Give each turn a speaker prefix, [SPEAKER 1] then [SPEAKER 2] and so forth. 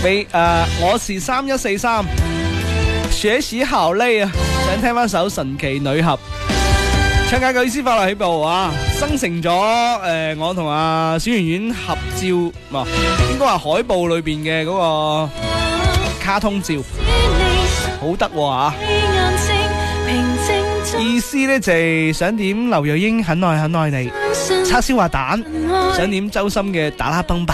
[SPEAKER 1] 我是3143，學習好累啊，想聽翻首神奇女俠。唱解嘅意思快樂起步啊！生成咗我同阿小圓圓合照，應該話海報裏邊嘅嗰個卡通照，好得啊！意思呢就係想點劉若英很愛很愛你，叉燒滑蛋，想點周深嘅打啦崩吧。